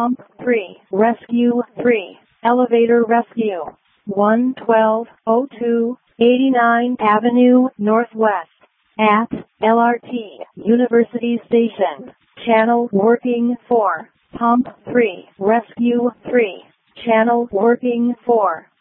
Pump 3, Rescue 3, Elevator Rescue, 11202 89 Avenue Northwest, at LRT University Station. Channel working 4, Pump 3, Rescue 3, Channel working 4.